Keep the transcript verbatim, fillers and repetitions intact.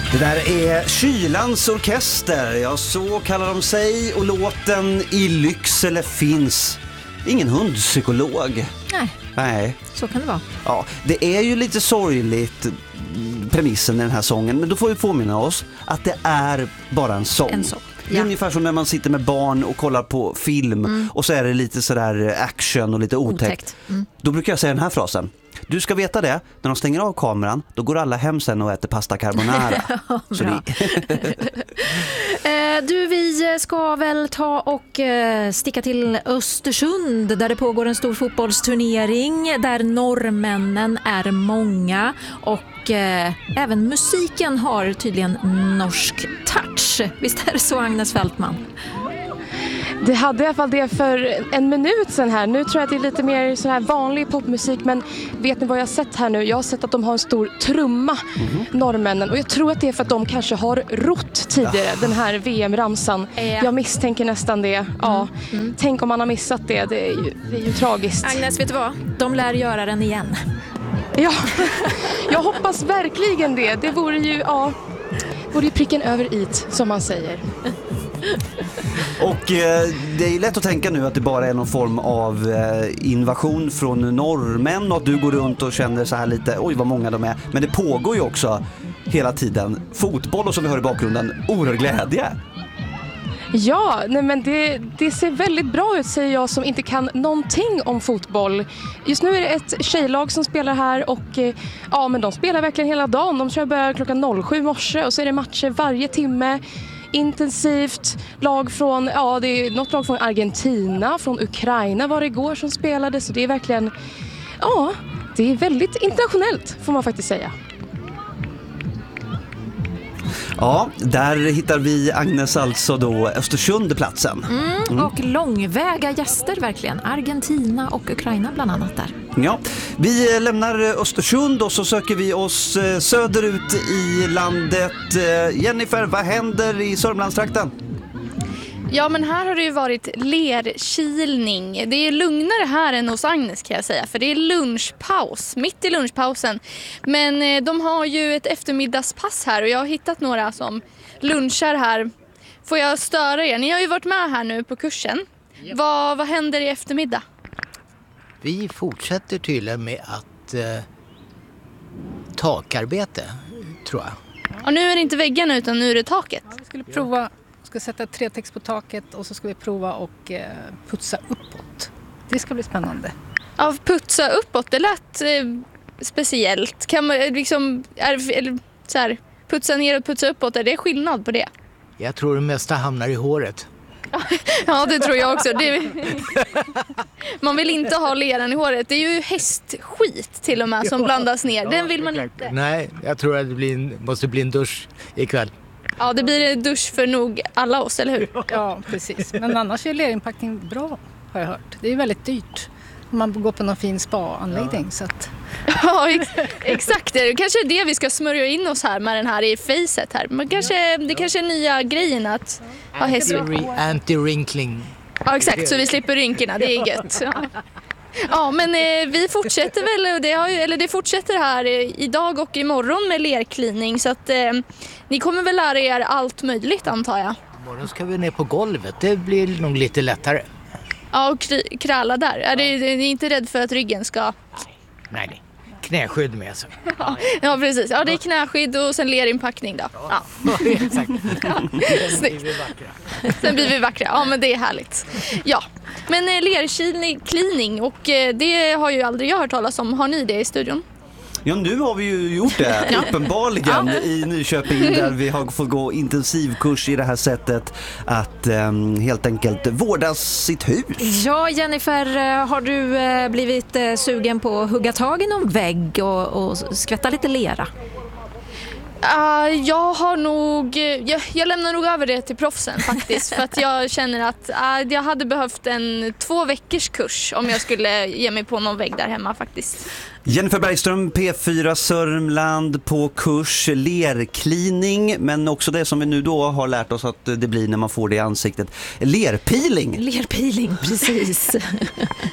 Det där är Kylans orkester, ja så kallar de sig, och låten I Lycksele finns ingen hundpsykolog. Nej, Nej, så kan det vara. Ja, det är ju lite sorgligt premissen i den här sången, men då får vi påminna oss att det är bara en sång. En sång. Det är Ja. ungefär som när man sitter med barn och kollar på film mm. och så är det lite sådär action och lite otäckt. Otäckt. Mm. Då brukar jag säga den här frasen. Du ska veta det, när de stänger av kameran, då går alla hem sen och äter pasta carbonara. Så det... eh, du, vi ska väl ta och eh, sticka till Östersund där det pågår en stor fotbollsturnering där norrmännen är många och eh, även musiken har tydligen norsk touch. Visst är det så, Agnes Fältman? Det hade i alla fall det för en minut sedan här. Nu tror jag att det är lite mer så här vanlig popmusik. Men vet ni vad jag har sett här nu? Jag har sett att de har en stor trumma, mm-hmm. norrmännen. Och jag tror att det är för att de kanske har rott tidigare, ja. den här V M-ramsan. Ja. Jag misstänker nästan det. Ja. Mm. Mm. Tänk om man har missat det. Det är ju, det är ju tragiskt. Agnes, vet du vad? De lär göra den igen. Ja, jag hoppas verkligen det. Det vore ju, ja, vore ju pricken över it, som man säger. Och eh, det är lätt att tänka nu att det bara är någon form av eh, invasion från norrmän och att du går runt och känner så här lite, oj vad många de är. Men det pågår ju också hela tiden fotboll och som vi hör i bakgrunden, oerhörd glädje. Ja, nej men det, det ser väldigt bra ut, säger jag som inte kan någonting om fotboll. Just nu är det ett tjejlag som spelar här och ja, men de spelar verkligen hela dagen. De tror jag börjar klockan sju morse och så är det matcher varje timme. Intensivt, lag från, ja det är något lag från Argentina, från Ukraina var det igår som spelade, så det är verkligen, ja det är väldigt internationellt får man faktiskt säga. Ja, där hittar vi Agnes alltså då Östersundplatsen. Mm, mm. Och långväga gäster verkligen, Argentina och Ukraina bland annat där. Ja, vi lämnar Östersund och så söker vi oss söderut i landet. Jennifer, vad händer i Sörmlandstrakten? Ja, men här har det ju varit lerkilning. Det är lugnare här än hos Agnes kan jag säga, för det är lunchpaus, mitt i lunchpausen. Men de har ju ett eftermiddagspass här och jag har hittat några som lunchar här. Får jag störa er? Ni har ju varit med här nu på kursen. Yep. Vad, vad händer i eftermiddag? Vi fortsätter tydligen med att eh, takarbete, tror jag. Och nu är det inte väggarna utan nu är det taket. Ja, vi skulle prova, ska sätta tre text på taket och så ska vi prova och eh, putsa uppåt. Det ska bli spännande. Ja, putsa uppåt, det lät eh, speciellt. Kan man liksom, är, eller, så här, putsa ner och putsa uppåt, är det skillnad på det? Jag tror det mesta hamnar i håret. Ja, det tror jag också. Det, man vill inte ha leran i håret. Det är ju hästskit till och med som blandas ner. Den vill man inte. Nej, jag tror att det blir en, måste bli en dusch ikväll. Ja, det blir en dusch för nog alla oss, eller hur? Ja, precis. Men annars är lerinpackning bra, har jag hört. Det är väldigt dyrt om man går på någon fin spa-anläggning. Ja. Så att... ja, ex- exakt. Det kanske är det vi ska smörja in oss här med den här i facet här. Men kanske, det kanske är nya grejen att ha häst. Anti-wrinkling. Ja, exakt. Så vi slipper rynkorna. Det är gött. Ja. Ja, men eh, vi fortsätter väl, och det, har ju, eller det fortsätter här eh, idag och imorgon med lerklining. Så att eh, ni kommer väl lära er allt möjligt, antar jag. Imorgon ska vi ner på golvet. Det blir nog lite lättare. Ja, och kri- kräla där. Är det, är ni inte rädd för att ryggen ska... Nej, nej. Knäskydd med sig. Ja, ja, precis. Ja, det är knäskydd och sen lerinpackning då. Ja, exakt. Ja, snyggt. Sen blir vi vackra. Ja, men det är härligt. Ja, men eh, lerklining, och eh, det har ju aldrig jag hört talas om. Har ni det i studion? Ja, nu har vi ju gjort det, ja. Uppenbarligen, ja. I Nyköping där vi har fått gå intensivkurs i det här sättet att um, helt enkelt vårda sitt hus. Ja, Jennifer, har du uh, blivit uh, sugen på att hugga tag i någon vägg och, och skvätta lite lera? Uh, jag har nog jag, jag lämnar nog över det till proffsen faktiskt, för att jag känner att uh, jag hade behövt en två veckors kurs om jag skulle ge mig på någon vägg där hemma faktiskt. Jennifer Bergström, P fyra Sörmland, på kurs lerklining, men också det som vi nu då har lärt oss att det blir när man får det i ansiktet, lerpeeling. Lerpeeling, precis.